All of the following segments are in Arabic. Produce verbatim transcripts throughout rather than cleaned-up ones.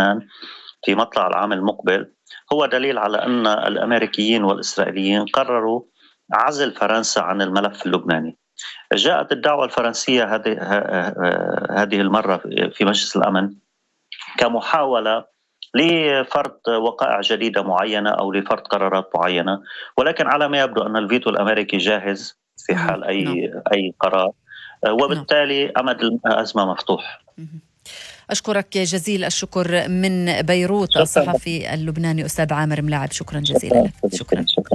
لبنان في مطلع العام المقبل هو دليل على أن الأمريكيين والإسرائيليين قرروا عزل فرنسا عن الملف اللبناني. جاءت الدعوة الفرنسية هذه هذه المرة في مجلس الأمن كمحاولة لفرض وقائع جديدة معينة أو لفرض قرارات معينة، ولكن على ما يبدو أن الفيتو الأمريكي جاهز في حال أي أي قرار، وبالتالي أمد الأزمة مفتوح. أشكرك جزيل الشكر من بيروت الصحفي اللبناني أستاذ عامر ملاعب، شكرا جزيلا لك. شكرا, شكرا.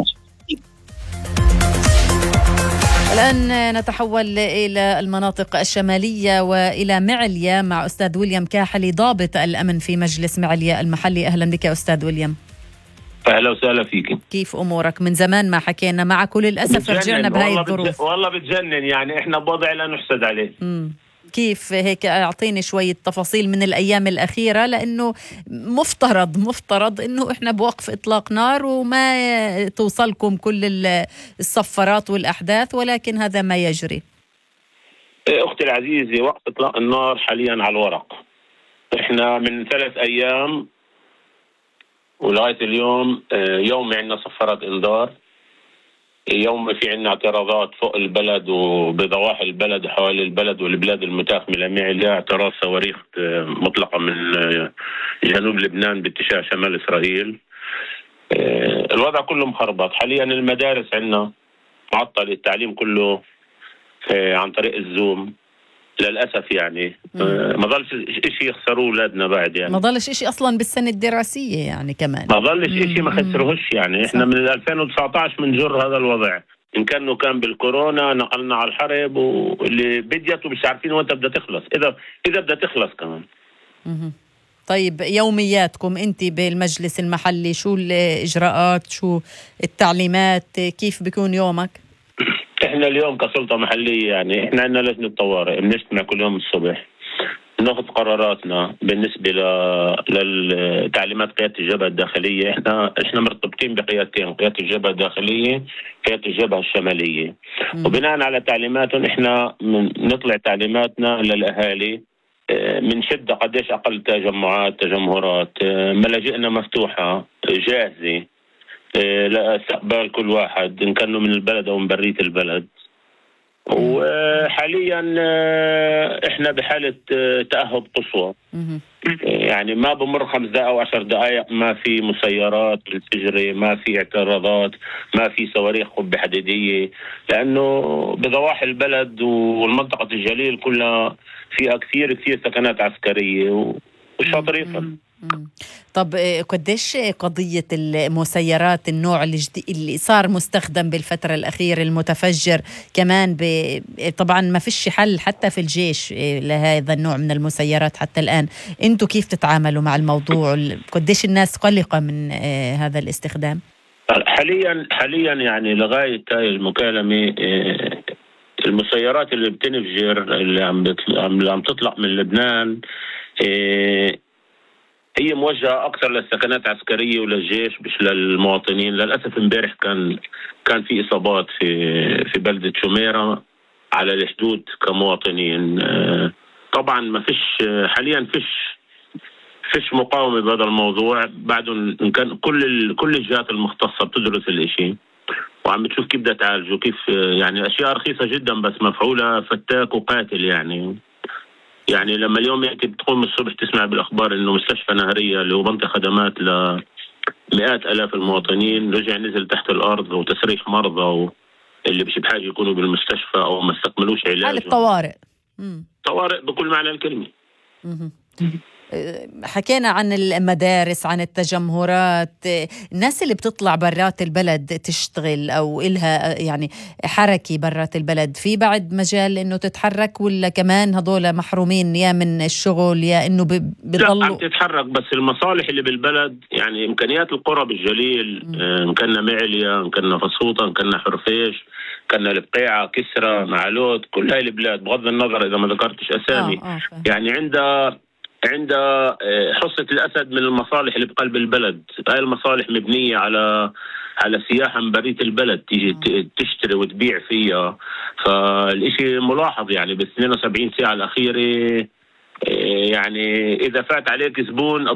الآن نتحول إلى المناطق الشمالية وإلى معليا مع أستاذ ويليام كاحلي ضابط الأمن في مجلس معليا المحلي. أهلا بك أستاذ ويليام. أهلا وسهلا فيك. كيف أمورك؟ من زمان ما حكينا معك وللأسف رجعنا بهاي الظروف. والله بتجنن، يعني إحنا بوضع لا نحسد عليه. مم. كيف هيك؟ أعطيني شوية تفاصيل من الأيام الأخيرة، لأنه مفترض مفترض إنه إحنا بوقف إطلاق نار وما توصلكم كل الصفارات والأحداث، ولكن هذا ما يجري. أختي العزيزة، وقف إطلاق النار حاليا على الورق. إحنا من ثلاث أيام ولغاية اليوم يوم عندنا صفارات إنذار، يوم في عنا اعتراضات فوق البلد وبضواحي البلد وحوالي البلد والبلاد المتاخمة معليا، اعتراض صواريخ مطلقة من جنوب لبنان باتجاه شمال إسرائيل. الوضع كله مخربط حاليا. المدارس عنا معطل، التعليم كله عن طريق الزوم للأسف، يعني ما ضلش إشي يخسروه أولادنا بعد، يعني ما ضلش إشي أصلا بالسنة الدراسية، يعني كمان ما ضلش إشي ما خسروهش. يعني إحنا من ألفين وتسعة عشر من جر هذا الوضع، إن كانوا كان بالكورونا نقلنا على الحرب واللي بديت ومش عارفين وانت بدها تخلص، إذا إذا بدها تخلص كمان. مم. طيب يومياتكم أنت بالمجلس المحلي، شو الإجراءات، شو التعليمات، كيف بيكون يومك؟ احنا اليوم كسلطة محلية يعني احنا عندنا لجنة طوارئ، بنجتمع كل يوم الصبح ناخذ قراراتنا بالنسبة للتعليمات قيادة الجبهة الداخلية. احنا احنا مرتبطين بقيادتين، قيادة الجبهة الداخلية قيادة الجبهة الشمالية، م. وبناء على تعليماتهم احنا نطلع تعليماتنا للأهالي، من شدة قديش أقل تجمعات تجمهرات، ملاجئنا مفتوحة جاهزة لاستقبال كل واحد إن كانوا من البلد أو من برية البلد. وحاليا إحنا بحالة تأهب قصوى، يعني ما بمر خمس دقائق أو عشر دقائق ما في مسيرات بالفجرة، ما في اعتراضات، ما في صواريخ قبة حديدية، لأنه بضواحي البلد والمنطقة الجليل كلها فيها كثير كثير سكنات عسكرية وشاطرين. طب قديش قضية المسيرات النوع اللي صار مستخدم بالفترة الأخيرة المتفجر كمان ب... طبعا ما فيش حل حتى في الجيش لهذا النوع من المسيرات حتى الآن، انتوا كيف تتعاملوا مع الموضوع؟ قديش الناس قلقة من هذا الاستخدام؟ حاليا حاليا يعني لغاية هاي المكالمة المسيرات اللي بتنفجر اللي عم, بتل... اللي عم تطلق من لبنان هي موجهة أكثر للسكنات عسكرية وللجيش مش للمواطنين. للأسف امبارح كان كان في إصابات في في بلدة شميرة على الحدود كمواطنين. طبعا ما فيش حاليا فيش فيش مقاومة بهذا الموضوع بعد، إن كان كل كل الجهات المختصة بتدرس الإشي وعم بتشوف كيف بدها تعالجه، كيف يعني أشياء رخيصة جدا بس مفعولة فتاك وقاتل. يعني يعني لما اليوم انت بتقوم الصبح تسمع بالاخبار انه مستشفى نهريه اللي هو منطقه خدمات لمئات الاف المواطنين رجع نزل تحت الارض، وتسريح مرضى اللي مش بحاجه يكونوا بالمستشفى او ما استكملوش علاج، حالة طوارئ. طوارئ بكل معنى الكلمه. حكينا عن المدارس، عن التجمهرات، الناس اللي بتطلع برات البلد تشتغل أو إلها يعني حركة برات البلد، في بعد مجال إنه تتحرك ولا كمان هذول محرومين يا من الشغل يا إنه بيضلوا؟ لا عم تتحرك، بس المصالح اللي بالبلد يعني إمكانيات القرى بالجليل، إن كنا معليا، إن كنا فصوطة، إن كنا حرفيش، كنا البقيعة، كسرى، معلوت، كل هاي البلاد بغض النظر إذا ما ذكرتش أسامي. آه آه يعني عندها عند حصة الأسد من المصالح اللي بقلب البلد. هاي المصالح مبنية على على سياحة من برية البلد تيجي تشتري وتبيع فيها، فالإشي ملاحظ يعني بال اثنين وسبعين ساعة الأخيرة. يعني إذا فات عليك زبون